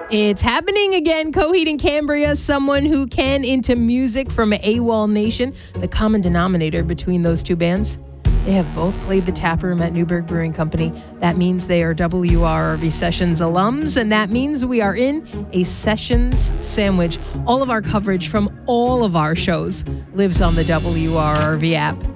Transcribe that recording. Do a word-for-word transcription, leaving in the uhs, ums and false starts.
It's happening again. Coheed and Cambria, someone who can into music from AWOL Nation. The common denominator between those two bands, they have both played the tap room at Newburgh Brewing Company. That means they are W R R V Sessions alums, and that means we are in a Sessions sandwich. All of our coverage from all of our shows lives on the W R R V app.